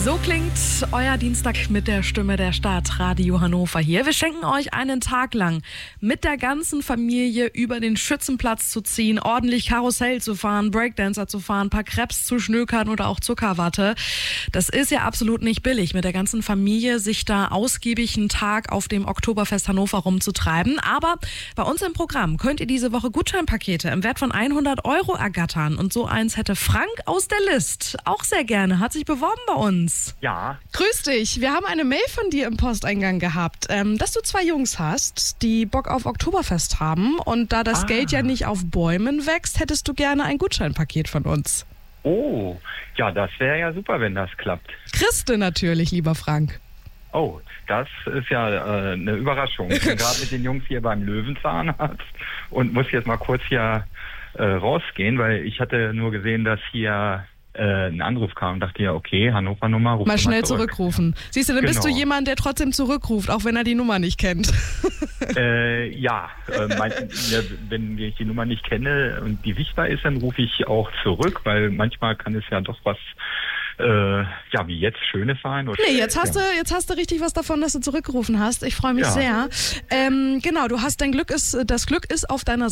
So klingt euer Dienstag mit der Stimme der Stadt, Radio Hannover hier. Wir schenken euch einen Tag lang mit der ganzen Familie über den Schützenplatz zu ziehen, ordentlich Karussell zu fahren, Breakdancer zu fahren, ein paar Crepes zu schnökern oder auch Zuckerwatte. Das ist ja absolut nicht billig, mit der ganzen Familie sich da ausgiebig einen Tag auf dem Oktoberfest Hannover rumzutreiben. Aber bei uns im Programm könnt ihr diese Woche Gutscheinpakete im Wert von 100 € ergattern. Und so eins hätte Frank aus der List auch sehr gerne, hat sich beworben bei uns. Ja. Grüß dich. Wir haben eine Mail von dir im Posteingang gehabt, dass du 2 Jungs hast, die Bock auf Oktoberfest haben. Und da das Geld ja nicht auf Bäumen wächst, hättest du gerne ein Gutscheinpaket von uns. Oh, ja, das wäre ja super, wenn das klappt. Christe natürlich, lieber Frank. Oh, das ist ja eine Überraschung. Ich bin gerade mit den Jungs hier beim Löwenzahnarzt und muss jetzt mal kurz hier rausgehen, weil ich hatte nur gesehen, dass hier ein Anruf kam und dachte ja, okay, Hannover-Nummer, ruf mal schnell zurück. Zurückrufen. Siehst du, dann bist du Genau. jemand, der trotzdem zurückruft, auch wenn er die Nummer nicht kennt. Wenn ich die Nummer nicht kenne und die sichtbar ist, dann rufe ich auch zurück, weil manchmal kann es ja doch was, wie jetzt Schönes sein. Oder Nee, jetzt hast du richtig was davon, dass du zurückgerufen hast. Ich freue mich sehr. Genau, das Glück ist auf deiner